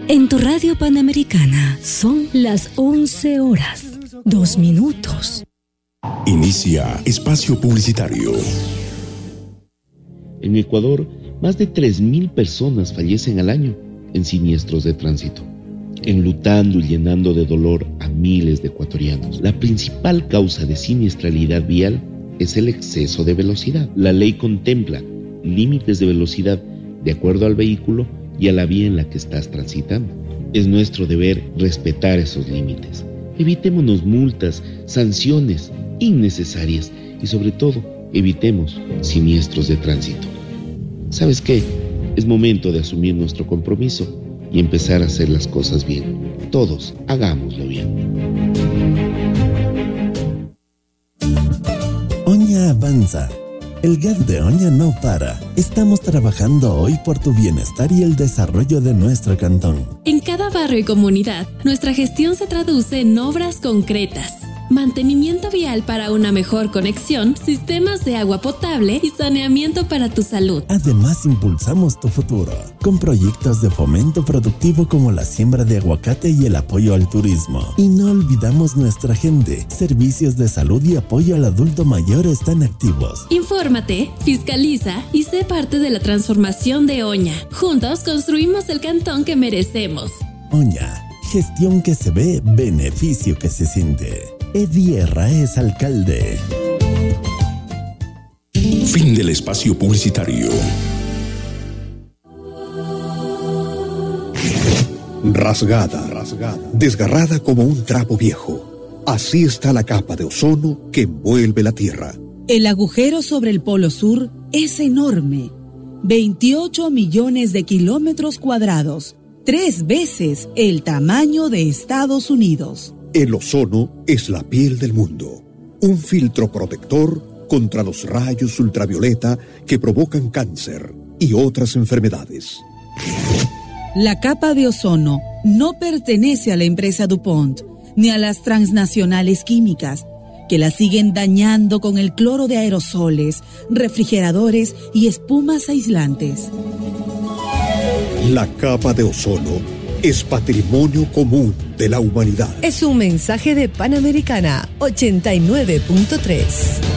En tu radio Panamericana son las 11 horas, 2 minutos. Inicia espacio publicitario. En Ecuador, más de 3.000 personas fallecen al año en siniestros de tránsito, enlutando y llenando de dolor a miles de ecuatorianos. La principal causa de siniestralidad vial es el exceso de velocidad. La ley contempla límites de velocidad de acuerdo al vehículo y a la vía en la que estás transitando. Es nuestro deber respetar esos límites. Evitémonos multas, sanciones innecesarias y sobre todo, evitemos siniestros de tránsito. ¿Sabes qué? Es momento de asumir nuestro compromiso y empezar a hacer las cosas bien. Todos hagámoslo bien. Oña avanza. El GAD de Oña no para. Estamos trabajando hoy por tu bienestar y el desarrollo de nuestro cantón. En cada barrio y comunidad, nuestra gestión se traduce en obras concretas. Mantenimiento vial para una mejor conexión, sistemas de agua potable y saneamiento para tu salud. Además, impulsamos tu futuro con proyectos de fomento productivo como la siembra de aguacate y el apoyo al turismo. Y no olvidamos nuestra gente. Servicios de salud y apoyo al adulto mayor están activos. Infórmate, fiscaliza y sé parte de la transformación de Oña. Juntos construimos el cantón que merecemos. Oña, gestión que se ve, beneficio que se siente. Eddie Herráez, alcalde. Fin del espacio publicitario. Rasgada, desgarrada como un trapo viejo. Así está la capa de ozono que envuelve la Tierra. El agujero sobre el Polo Sur es enorme. 28 millones de kilómetros cuadrados, 3 veces el tamaño de Estados Unidos. El ozono es la piel del mundo, un filtro protector contra los rayos ultravioleta que provocan cáncer y otras enfermedades. La capa de ozono no pertenece a la empresa DuPont ni a las transnacionales químicas, que la siguen dañando con el cloro de aerosoles, refrigeradores y espumas aislantes. La capa de ozono es patrimonio común de la humanidad. Es un mensaje de Panamericana 89.3.